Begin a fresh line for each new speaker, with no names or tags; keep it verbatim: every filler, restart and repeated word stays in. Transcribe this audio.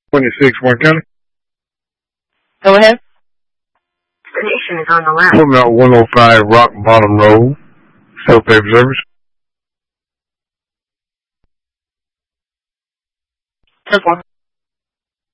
twenty-six, Warren County.
Go ahead.
Destination is on the left.
Pulling out one oh five Rock Bottom Road. Self-pay service.
ten four.